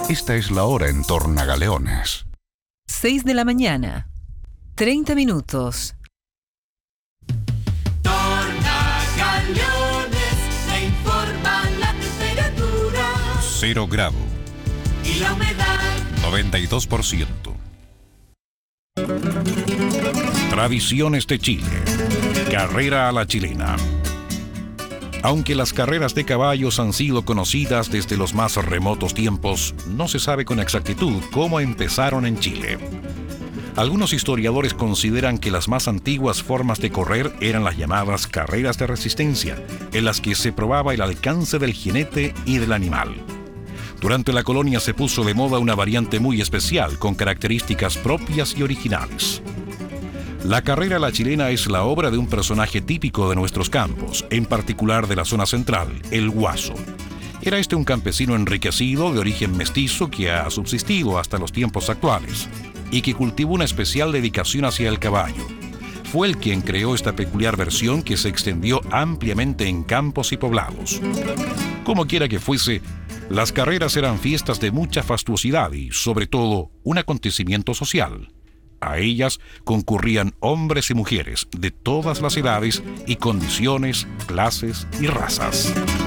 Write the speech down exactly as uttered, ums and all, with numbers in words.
Esta es la hora en Tornagaleones. seis de la mañana, treinta minutos. Tornagaleones, le informan la temperatura. Cero grado. Y la humedad. noventa y dos por ciento. Tradiciones de Chile. Carrera a la chilena. Aunque las carreras de caballos han sido conocidas desde los más remotos tiempos, no se sabe con exactitud cómo empezaron en Chile. Algunos historiadores consideran que las más antiguas formas de correr eran las llamadas carreras de resistencia, en las que se probaba el alcance del jinete y del animal. Durante la colonia se puso de moda una variante muy especial, con características propias y originales. La carrera a la chilena es la obra de un personaje típico de nuestros campos, en particular de la zona central, el Guaso. Era este un campesino enriquecido de origen mestizo que ha subsistido hasta los tiempos actuales y que cultivó una especial dedicación hacia el caballo. Fue el quien creó esta peculiar versión que se extendió ampliamente en campos y poblados. Como quiera que fuese, las carreras eran fiestas de mucha fastuosidad y, sobre todo, un acontecimiento social. A ellas concurrían hombres y mujeres de todas las edades y condiciones, clases y razas.